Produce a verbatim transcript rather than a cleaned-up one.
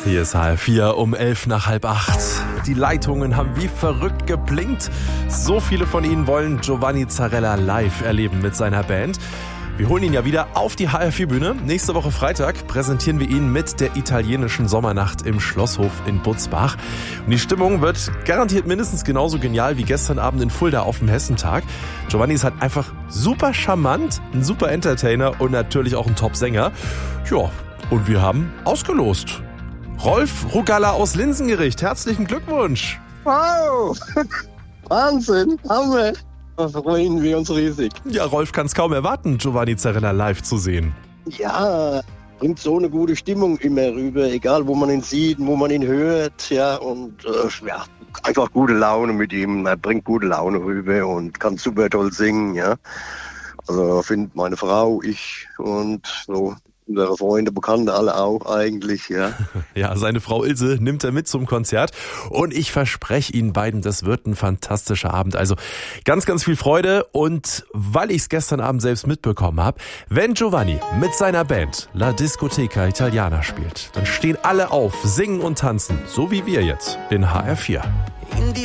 Hier ist H R vier um elf nach halb acht. Die Leitungen haben wie verrückt geblinkt. So viele von Ihnen wollen Giovanni Zarella live erleben mit seiner Band. Wir holen ihn ja wieder auf die H R vier Bühne. Nächste Woche Freitag präsentieren wir ihn mit der italienischen Sommernacht im Schlosshof in Butzbach. Und die Stimmung wird garantiert mindestens genauso genial wie gestern Abend in Fulda auf dem Hessentag. Giovanni ist halt einfach super charmant, ein super Entertainer und natürlich auch ein Top-Sänger. Ja, und wir haben ausgelost. Rolf Rugalla aus Linsengericht, herzlichen Glückwunsch. Wow, Wahnsinn, Hammer. Da freuen wir uns riesig. Ja, Rolf kann es kaum erwarten, Giovanni Zarella live zu sehen. Ja, bringt so eine gute Stimmung immer rüber, egal wo man ihn sieht, wo man ihn hört. Ja, und äh, ja, einfach gute Laune mit ihm. Er bringt gute Laune rüber und kann super toll singen. Ja, also findet meine Frau, ich und so. Unsere Freunde, Bekannte, alle auch eigentlich, ja. Ja, seine Frau Ilse nimmt er mit zum Konzert und ich verspreche Ihnen beiden, das wird ein fantastischer Abend. Also ganz, ganz viel Freude und weil ich es gestern Abend selbst mitbekommen habe, wenn Giovanni mit seiner Band La Discoteca Italiana spielt, dann stehen alle auf, singen und tanzen, so wie wir jetzt in H R vier.